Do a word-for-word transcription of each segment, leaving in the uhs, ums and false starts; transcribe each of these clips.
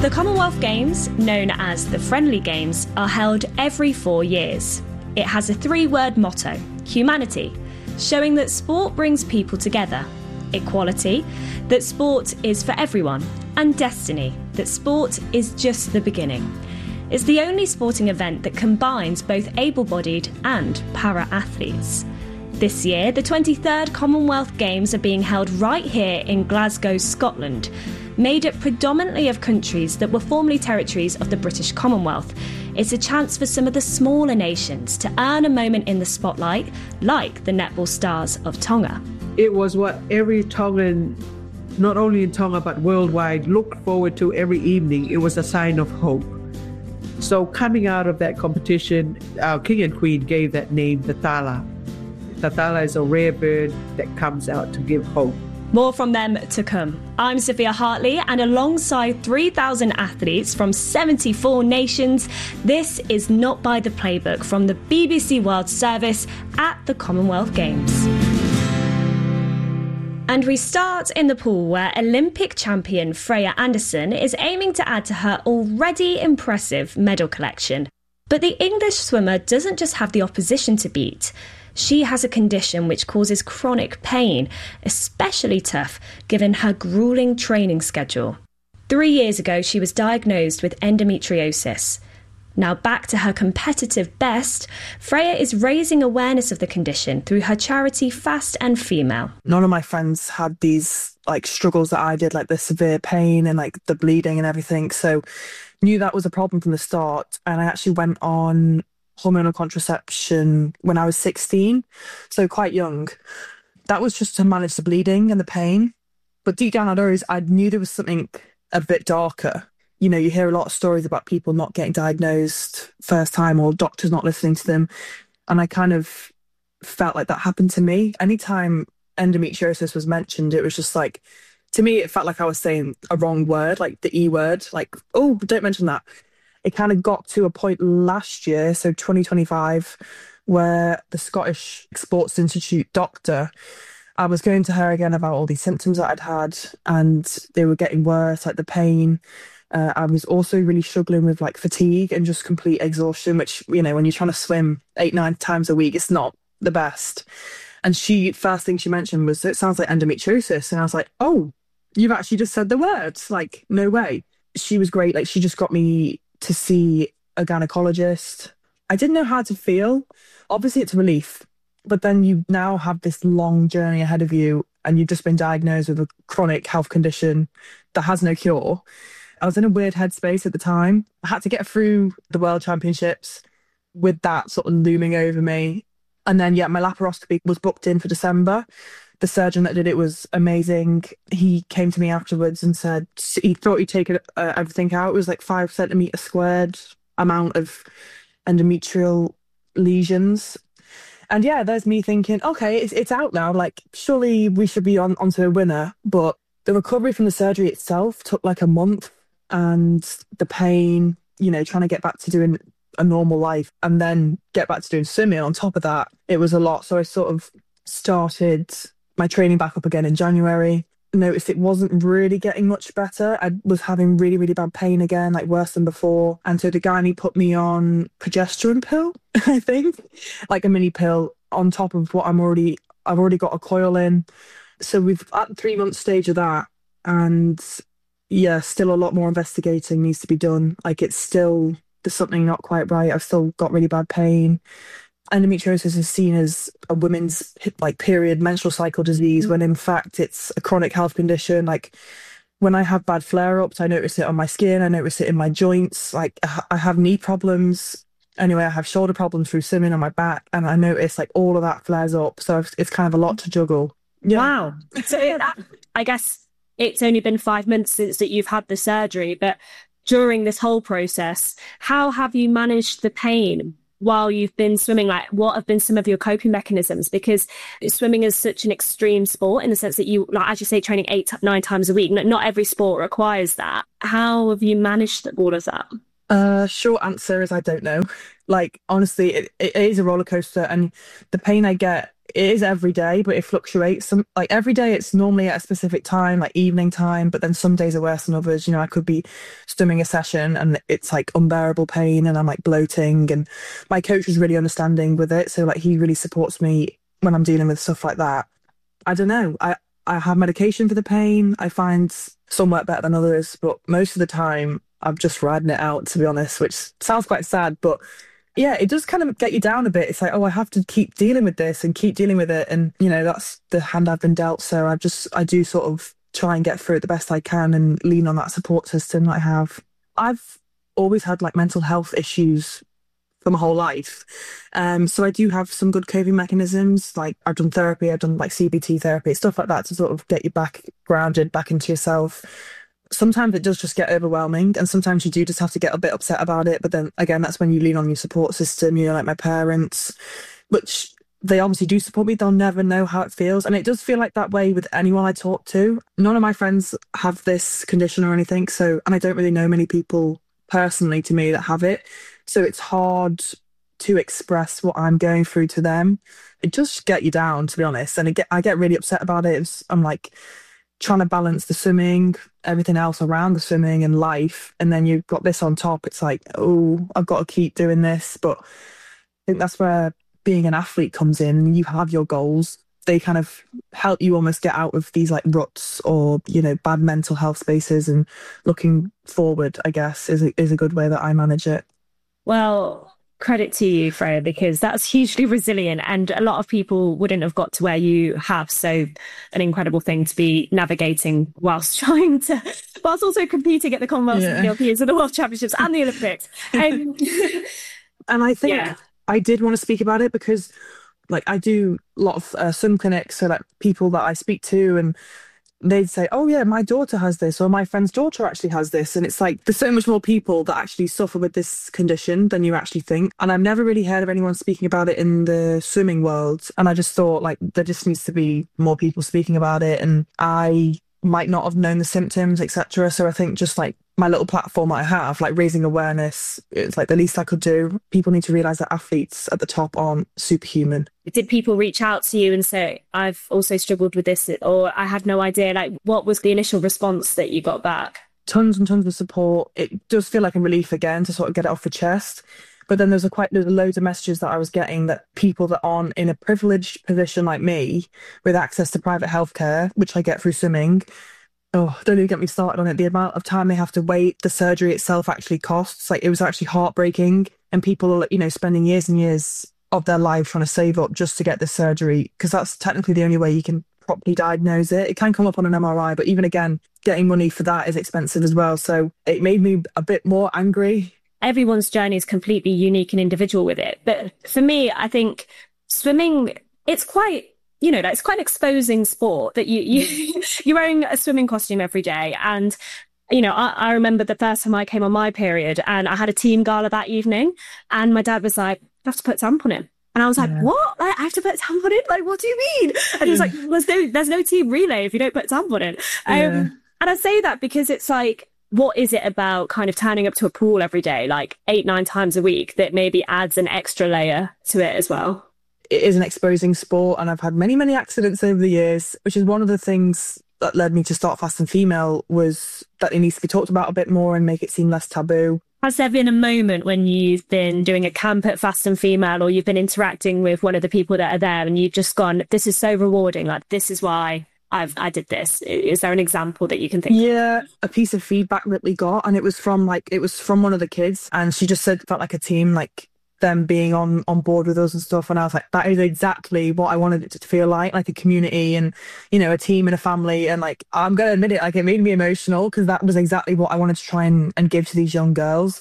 The Commonwealth Games, known as the Friendly Games, are held every four years. It has a three-word motto, humanity, showing that sport brings people together, equality, that sport is for everyone, and destiny, that sport is just the beginning. It's the only sporting event that combines both able-bodied and para-athletes. This year, the twenty-third Commonwealth Games are being held right here in Glasgow, Scotland, made up predominantly of countries that were formerly territories of the British Commonwealth. It's a chance for some of the smaller nations to earn a moment in the spotlight, like the Netball Stars of Tonga. It was what every Tongan, not only in Tonga but worldwide, looked forward to every evening. It was a sign of hope. So coming out of that competition, our king and queen gave that name the Thala. The Thala is a rare bird that comes out to give hope. More from them to come. I'm Sophia Hartley, and alongside three thousand athletes from seventy-four nations, this is Not by the Playbook from the B B C World Service at the Commonwealth Games. And we start in the pool where Olympic champion Freya Anderson is aiming to add to her already impressive medal collection. But the English swimmer doesn't just have the opposition to beat. She has a condition which causes chronic pain, especially tough given her gruelling training schedule. Three years ago, she was diagnosed with endometriosis. Now back to her competitive best, Freya is raising awareness of the condition through her charity Fast and Female. None of my friends had these like struggles that I did, like the severe pain and like the bleeding and everything. So knew that was a problem from the start. And I actually went on hormonal contraception when I was sixteen, so quite young. That was just to manage the bleeding and the pain. But deep down, I'd always, I knew there was something a bit darker. You know, you hear a lot of stories about people not getting diagnosed first time or doctors not listening to them. And I kind of felt like that happened to me. Anytime endometriosis was mentioned, it was just like, to me, it felt like I was saying a wrong word, like the E word, like, oh, don't mention that. It kind of got to a point last year, so twenty twenty-five, where the Scottish Sports Institute doctor, I was going to her again about all these symptoms that I'd had, and they were getting worse, like the pain. Uh, I was also really struggling with like fatigue and just complete exhaustion, which, you know, when you're trying to swim eight, nine times a week, it's not the best. And she, first thing she mentioned was, it sounds like endometriosis. And I was like, oh, you've actually just said the words. Like, no way. She was great. Like, she just got me to see a gynecologist. I didn't know how to feel. Obviously, it's a relief. But then you now have this long journey ahead of you, and you've just been diagnosed with a chronic health condition that has no cure. I was in a weird headspace at the time. I had to get through the World Championships with that sort of looming over me. And then, yeah, my laparoscopy was booked in for December. The surgeon that did it was amazing. He came to me afterwards and said he thought he'd taken uh, everything out. It was like five centimetre squared amount of endometrial lesions. And yeah, there's me thinking, okay, it's, it's out now. Like, surely we should be on onto a winner. But the recovery from the surgery itself took like a month. And the pain, you know, trying to get back to doing a normal life and then get back to doing swimming on top of that, it was a lot. So I sort of started my training back up again in January. Noticed it wasn't really getting much better. I was having really, really bad pain again, like worse than before. And so the gynae put me on progesterone pill, I think, like a mini pill on top of what I'm already, I've already got a coil in. So we've at the three month stage of that. And yeah, still a lot more investigating needs to be done. Like, it's still, there's something not quite right. I've still got really bad pain. Endometriosis is seen as a women's like period menstrual cycle disease, when in fact it's a chronic health condition. Like, when I have bad flare-ups, I notice it on my skin, I notice it in my joints. Like, I have knee problems. Anyway, I have shoulder problems through swimming on my back, and I notice like all of that flares up. So it's kind of a lot to juggle. Yeah. Wow. So that, I guess it's only been five months since that you've had the surgery, but during this whole process, how have you managed the pain while you've been swimming? Like, what have been some of your coping mechanisms? Because swimming is such an extreme sport in the sense that you, like, as you say, training eight, nine times a week. Not every sport requires that. How have you managed all of that? Uh, short answer is I don't know. Like, honestly, it, it is a roller coaster, and the pain I get it is every day, but it fluctuates. Some like every day it's normally at a specific time, like evening time, but then some days are worse than others. You know, I could be stimming a session and it's like unbearable pain and I'm like bloating, and my coach is really understanding with it. So like he really supports me when I'm dealing with stuff like that. I don't know. I, I have medication for the pain. I find some work better than others, but most of the time I'm just riding it out, to be honest, which sounds quite sad, but yeah, it does kind of get you down a bit. It's like, oh, I have to keep dealing with this and keep dealing with it. And, you know, that's the hand I've been dealt. So I just, I do sort of try and get through it the best I can and lean on that support system that I have. I've always had like mental health issues for my whole life. Um, so I do have some good coping mechanisms. Like I've done therapy, I've done like C B T therapy, stuff like that to sort of get you back grounded, back into yourself. Sometimes it does just get overwhelming, and sometimes you do just have to get a bit upset about it. But then again, that's when you lean on your support system, you know, like my parents, which they obviously do support me. They'll never know how it feels. And it does feel like that way with anyone I talk to. None of my friends have this condition or anything. So, and I don't really know many people personally to me that have it. So it's hard to express what I'm going through to them. It does get you down, to be honest. And it get, I get really upset about it. It's, I'm like, trying to balance the swimming, everything else around the swimming and life. And then you've got this on top. It's like, oh, I've got to keep doing this. But I think that's where being an athlete comes in. You have your goals. They kind of help you almost get out of these like ruts or, you know, bad mental health spaces, and looking forward, I guess, is a, is a good way that I manage it. Well, credit to you, Freya, because that's hugely resilient, and a lot of people wouldn't have got to where you have. So an incredible thing to be navigating whilst trying to, whilst also competing at the Commonwealth yeah. and the Europeans and the World Championships and the Olympics. Um, and I think yeah. I did want to speak about it because like I do a lot of uh, swim clinics, so like people that I speak to, and they'd say, oh yeah, my daughter has this, or my friend's daughter actually has this. And it's like, there's so much more people that actually suffer with this condition than you actually think. And I've never really heard of anyone speaking about it in the swimming world. And I just thought like, there just needs to be more people speaking about it. And I might not have known the symptoms, et cetera. So I think just like my little platform I have, like raising awareness, it's like the least I could do. People need to realise that athletes at the top aren't superhuman. Did people reach out to you and say, I've also struggled with this, or I had no idea? Like, what was the initial response that you got back? Tons and tons of support. It does feel like a relief again to sort of get it off the chest. But then there's a quite there's loads of messages that I was getting that people that aren't in a privileged position like me, with access to private healthcare, which I get through swimming, oh, don't even get me started on it. The amount of time they have to wait, the surgery itself actually costs. Like, it was actually heartbreaking. And people are, you know, spending years and years of their life trying to save up just to get this surgery, because that's technically the only way you can properly diagnose it. It can come up on an M R I, but even again, getting money for that is expensive as well. So it made me a bit more angry. Everyone's journey is completely unique and individual with it. But for me, I think swimming, it's quite, you know, it's quite an exposing sport that you, you, you're wearing a swimming costume every day. And, you know, I, I remember the first time I came on my period and I had a team gala that evening, and my dad was like, you have to put a tampon in. And I was like, yeah. what? Like, I have to put a tampon in? Like, what do you mean? And he was like, there's no, there's no team relay if you don't put a tampon in. Um, yeah. And I say that because it's like, what is it about kind of turning up to a pool every day, like eight, nine times a week, that maybe adds an extra layer to it as well? It is an exposing sport, and I've had many, many accidents over the years, which is one of the things that led me to start Fast and Female, was that it needs to be talked about a bit more and make it seem less taboo. Has there been a moment when you've been doing a camp at Fast and Female, or you've been interacting with one of the people that are there, and you've just gone, this is so rewarding, like, this is why I've, I did this? Is there an example that you can think yeah, of? A piece of feedback that we got, and it was from like, it was from one of the kids, and she just said it felt like a team, like them being on, on board with us and stuff. And I was like, that is exactly what I wanted it to feel like, like a community and, you know, a team and a family. And like, I'm going to admit it, like it made me emotional, because that was exactly what I wanted to try and, and give to these young girls.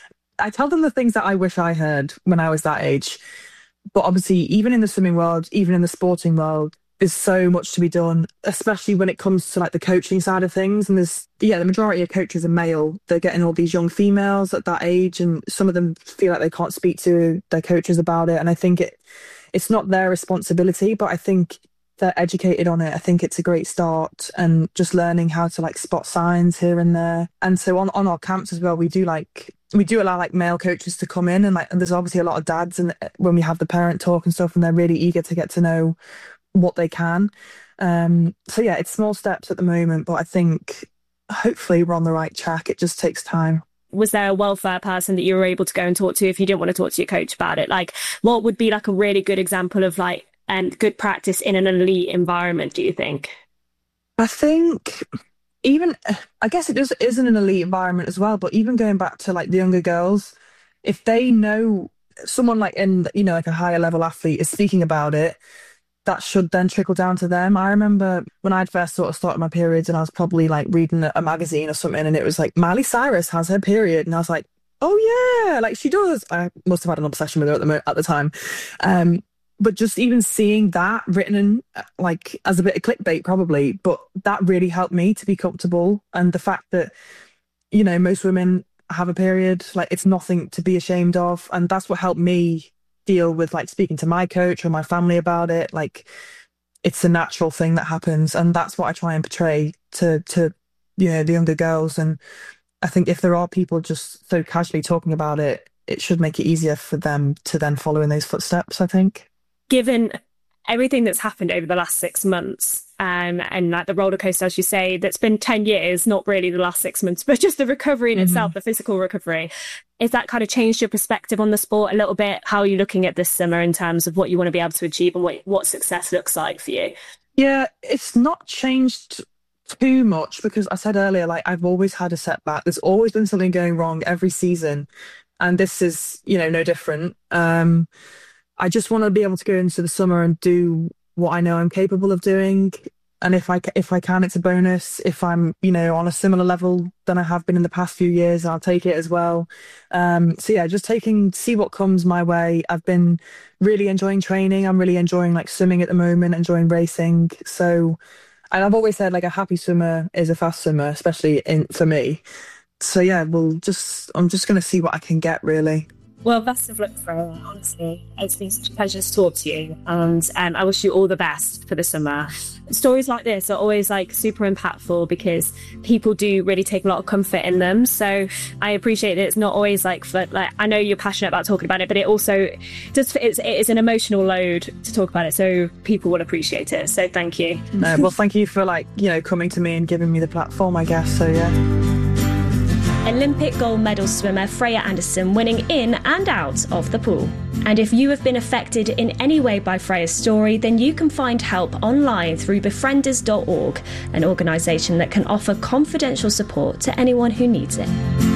I tell them the things that I wish I heard when I was that age. But obviously, even in the swimming world, even in the sporting world, there's so much to be done, especially when it comes to like the coaching side of things. And there's, yeah, the majority of coaches are male. They're getting all these young females at that age, and some of them feel like they can't speak to their coaches about it. And I think it, it's not their responsibility, but I think they're educated on it. I think it's a great start, and just learning how to like spot signs here and there. And so on, on our camps as well, we do like we do allow like male coaches to come in, and like and there's obviously a lot of dads, and when we have the parent talk and stuff, and they're really eager to get to know what they can. Um, so yeah, it's small steps at the moment, but I think hopefully we're on the right track. It just takes time. Was there a welfare person that you were able to go and talk to if you didn't want to talk to your coach about it? Like, what would be like a really good example of like and um, good practice in an elite environment, do you think? I think even, I guess it is, isn't an elite environment as well, but even going back to like the younger girls, if they know someone like in, you know, like a higher level athlete is speaking about it, that should then trickle down to them. I remember when I'd first sort of started my periods and I was probably like reading a magazine or something, and it was like, Miley Cyrus has her period. And I was like, oh yeah, like she does. I must have had an obsession with her at the, mo- at the time. Um, but just even seeing that written in, like as a bit of clickbait probably, but that really helped me to be comfortable. And the fact that, you know, most women have a period, like it's nothing to be ashamed of. And that's what helped me deal with like speaking to my coach or my family about it. Like it's a natural thing that happens, and that's what I try and portray to to you know the younger girls. And I think if there are people just so casually talking about it, it should make it easier for them to then follow in those footsteps, I think. Given everything that's happened over the last six months um, and like the roller coaster, as you say, that's been ten years, not really the last six months, but just the recovery in mm-hmm. itself, the physical recovery. Is that kind of changed your perspective on the sport a little bit? How are you looking at this summer in terms of what you want to be able to achieve and what, what success looks like for you? Yeah, it's not changed too much because I said earlier, like I've always had a setback. There's always been something going wrong every season. And this is, you know, no different. Um, I just want to be able to go into the summer and do what I know I'm capable of doing. And if I, if I can, it's a bonus. If I'm, you know, on a similar level than I have been in the past few years, I'll take it as well. Um, so yeah, just taking, see what comes my way. I've been really enjoying training. I'm really enjoying like swimming at the moment, enjoying racing. So, and I've always said like a happy swimmer is a fast swimmer, especially in for me. So yeah, we'll just, I'm just going to see what I can get really. Well, best of luck for her, honestly. It's been such a pleasure to talk to you, and um, I wish you all the best for the summer. Stories like this are always like super impactful because people do really take a lot of comfort in them. So I appreciate that it's not always like, for, like I know you're passionate about talking about it, but it also just it's, it is an emotional load to talk about it. So people will appreciate it. So thank you. No, well, thank you for like, you know, coming to me and giving me the platform, I guess. So yeah. Olympic gold medal swimmer Freya Anderson winning in and out of the pool. And if you have been affected in any way by Freya's story, then you can find help online through befrienders dot org, an organisation that can offer confidential support to anyone who needs it.